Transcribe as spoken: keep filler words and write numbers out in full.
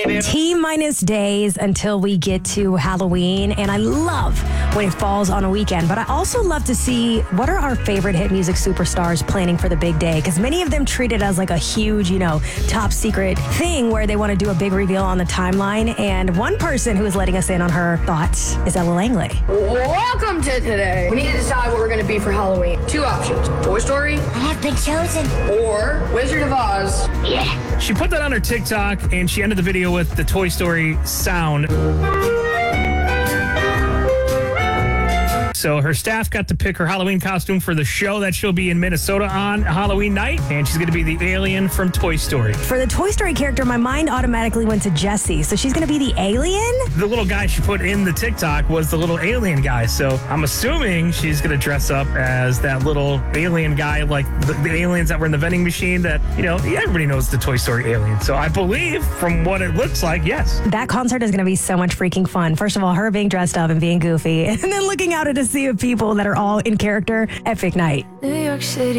baby. T minus days until we get to Halloween, and I love when it falls on a weekend, but I also love to see what are our favorite hit music superstars planning for the big day, because many of them treat it as like a huge, you know, top secret thing where they want to do a big reveal on the timeline, and one person who is letting us in on her thoughts is Ella Langley. Welcome to today. We need to decide what we're going to be for Halloween. Two options. Toy Story. I have been chosen. Or Wizard of Oz. Yeah. She put that on her TikTok, and she ended the video with the Toy Story sound. So her staff got to pick her Halloween costume for the show that she'll be in Minnesota on Halloween night, and she's going to be the alien from Toy Story. For the Toy Story character, my mind automatically went to Jessie, so she's going to be the alien? The little guy she put in the TikTok was the little alien guy, so I'm assuming she's going to dress up as that little alien guy, like the, the aliens that were in the vending machine that, you know, everybody knows the Toy Story alien. So I believe, from what it looks like, yes. That concert is going to be so much freaking fun. First of all, her being dressed up and being goofy, and then looking out at a sea of people that are all in character. Epic night. New York City.